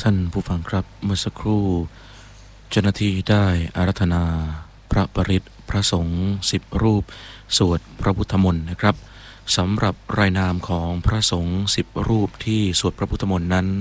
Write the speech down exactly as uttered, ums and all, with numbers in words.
ท่านผู้ฟังครับเมื่อสักครู่เจ้าหน้าที่ได้อาราธนาพระปริตรพระสงฆ์สิบรูปสวดพระพุทธมนต์นะครับสำหรับรายนามของพระสงฆ์สิบรูปที่สวดพระพุทธมนต์นั้น